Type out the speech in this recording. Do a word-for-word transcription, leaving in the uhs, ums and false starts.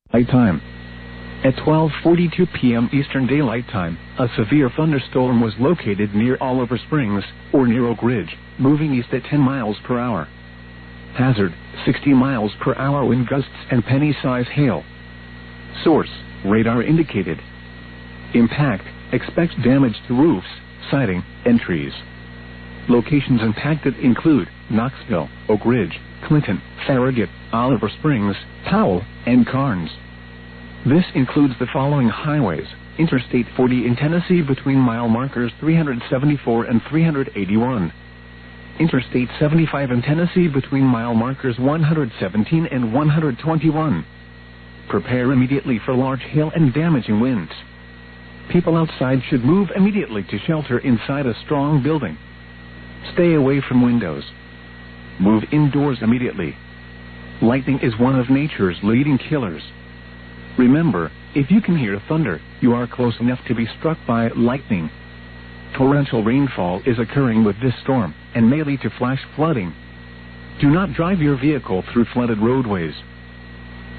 Nighttime. At twelve forty-two p m Eastern Daylight Time, a severe thunderstorm was located near Oliver Springs, or near Oak Ridge, moving east at ten miles per hour. Hazard, sixty miles per hour wind gusts and penny-size hail. Source, radar indicated. Impact, expect damage to roofs, siding, and trees. Locations impacted include Knoxville, Oak Ridge, Clinton, Farragut, Oliver Springs, Powell, and Carnes. This includes the following highways: Interstate forty in Tennessee between mile markers three seventy-four and three eighty-one. Interstate seventy-five in Tennessee between mile markers one seventeen and one twenty-one. Prepare immediately for large hail and damaging winds. People outside should move immediately to shelter inside a strong building. Stay away from windows. Move indoors immediately. Lightning is one of nature's leading killers. Remember, if you can hear thunder, you are close enough to be struck by lightning. Torrential rainfall is occurring with this storm and may lead to flash flooding. Do not drive your vehicle through flooded roadways.